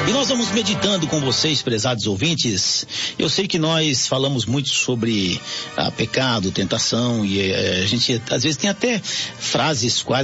E nós vamos meditando com vocês, prezados ouvintes. Eu sei que nós falamos muito sobre pecado, tentação, e a gente às vezes tem até frases quase